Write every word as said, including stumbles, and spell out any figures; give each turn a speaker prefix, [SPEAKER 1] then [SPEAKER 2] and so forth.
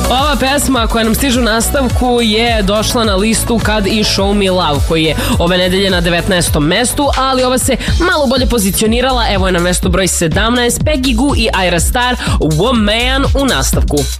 [SPEAKER 1] Ova pesma koja nam stiže u nastavku je došla na listu kad i Show Me Love, koji je ove nedelje na devetnaestom mestu, ali ova se malo bolje pozicionirala. Evo je na mestu broj sedamnaest, Peggy Gou i Ayra Starr, Woman u nastavku.